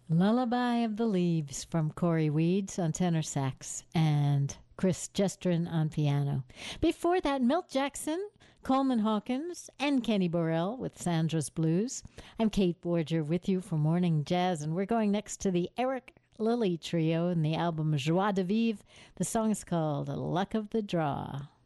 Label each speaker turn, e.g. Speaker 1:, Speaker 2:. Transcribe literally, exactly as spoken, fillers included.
Speaker 1: Lullaby of the Leaves from Corey Weeds on tenor sax and Chris Gestrin on piano. Before that, Milt Jackson, Coleman Hawkins, and Kenny Burrell with Sandra's Blues. I'm Kate Borger with you for Morning Jazz, and we're going next to the Eric Lilly Trio and the album Joie de Vivre. The song is called Luck of the Draw.